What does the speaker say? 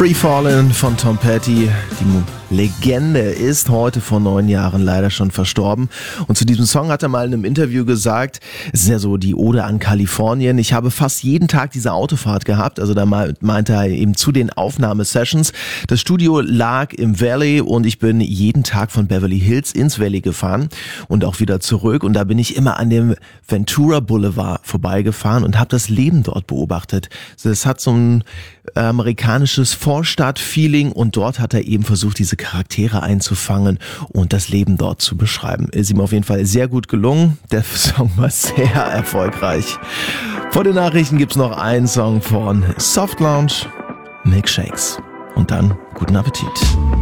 Free Fallin' von Tom Petty. Die Legende ist heute vor 9 Jahren leider schon verstorben. Und zu diesem Song hat er mal in einem Interview gesagt, es ist ja so die Ode an Kalifornien. Ich habe fast jeden Tag diese Autofahrt gehabt. Also da meinte er eben zu den Aufnahmesessions. Das Studio lag im Valley und ich bin jeden Tag von Beverly Hills ins Valley gefahren und auch wieder zurück. Und da bin ich immer an dem Ventura Boulevard vorbeigefahren und habe das Leben dort beobachtet. Es hat so ein amerikanisches Vorstadt-Feeling und dort hat er eben versucht, diese Charaktere einzufangen und das Leben dort zu beschreiben. Ist ihm auf jeden Fall sehr gut gelungen. Der Song war sehr erfolgreich. Vor den Nachrichten gibt's noch einen Song von Soft Lounge, Milkshakes. Und dann guten Appetit.